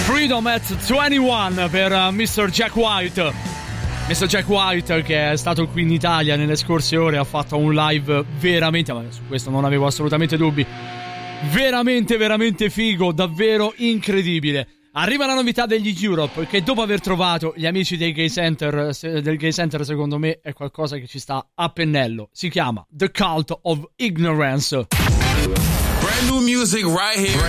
Freedom at 21 per Mr. Jack White. Mr. Jack White, che è stato qui in Italia nelle scorse ore, ha fatto un live veramente, ma su questo non avevo assolutamente dubbi, veramente figo, davvero incredibile. Arriva la novità degli Europe, che dopo aver trovato gli amici del Gay Center, secondo me è qualcosa che ci sta a pennello. Si chiama The Cult of Ignorance. Brand new music right here.